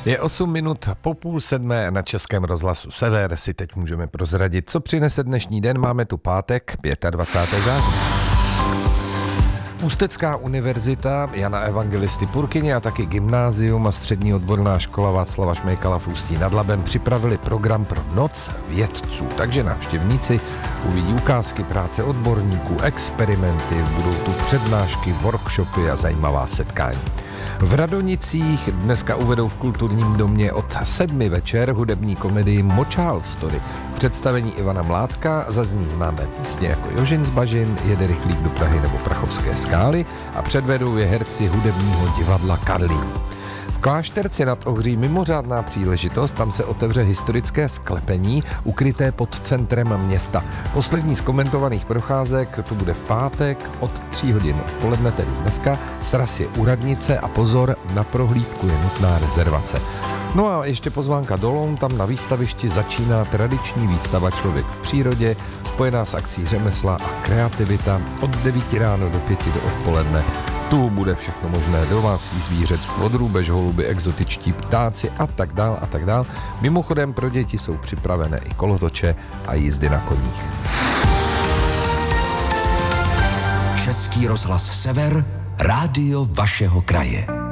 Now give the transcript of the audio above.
Je 8 minut po 6:30 na Českém rozhlasu Sever. Si teď můžeme prozradit, co přinese dnešní den. Máme tu pátek, 25. září. Ústecká univerzita Jana Evangelisty Purkyně a taky gymnázium a střední odborná škola Václava Šmejkala v Ústí nad Labem připravili program pro Noc vědců. Takže návštěvníci uvidí ukázky práce odborníků, experimenty, budou tu přednášky, workshopy a zajímavá setkání. V Radonicích dneska uvedou v kulturním domě od 7 večer hudební komedii Močál Story. V představení Ivana Mládka zazní známé písně jako Jožin z Bažin, Jede rychlík do Prahy nebo Prachovské skály a předvedou je herci hudebního divadla Karlín. V Klášterci nad Ohří mimořádná příležitost, tam se otevře historické sklepení ukryté pod centrem města. Poslední z komentovaných procházek tu bude v pátek od 3 hodin odpoledne, tedy dneska. Sraz je u radnice a pozor, na prohlídku je nutná rezervace. No a ještě pozvánka do Loun, tam na výstavišti začíná tradiční výstava Člověk v přírodě, spojená s akcí řemesla a kreativita od 9 ráno do 5 do odpoledne. Tu bude všechno možné, domácí zvířectvo, drůbež, holuby, exotičtí ptáci a tak dál a tak dál. Mimochodem pro děti jsou připravené i kolotoče a jízdy na koních. Český rozhlas Sever, rádio vašeho kraje.